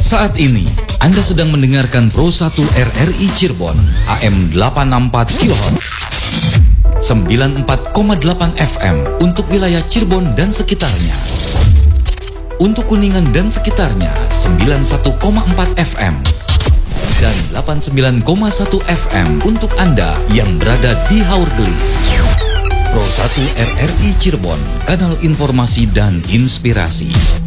Saat ini, Anda sedang mendengarkan Pro 1 RRI Cirebon, AM 864 kHz, 94,8 FM untuk wilayah Cirebon dan sekitarnya. Untuk Kuningan dan sekitarnya, 91,4 FM. Dan 89,1 FM untuk Anda yang berada di Haurgelis. Pro 1 RRI Cirebon, kanal informasi dan inspirasi.